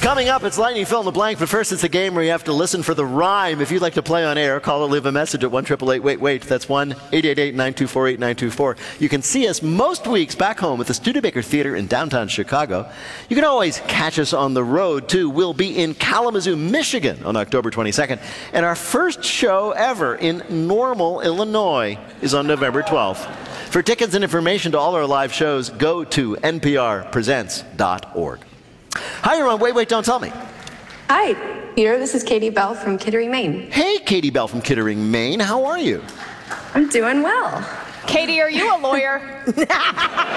Coming up, it's Lightning Fill in the Blank, but first it's a game where you have to listen for the rhyme. If you'd like to play on air, call or leave a message at 1-888-WAIT-WAIT. That's 1-888-924-8924. You can see us most weeks back home at the Studebaker Theater in downtown Chicago. You can always catch us on the road, too. We'll be in Kalamazoo, Michigan on October 22nd. And our first show ever in Normal, Illinois is on November 12th. For tickets and information to all our live shows, go to nprpresents.org. Hi, you're on Wait, Wait, Don't Tell Me. Hi, Peter. This is Katie Bell from Kittering, Maine. Hey, Katie Bell from Kittering, Maine. How are you? I'm doing well. Katie, are you a lawyer?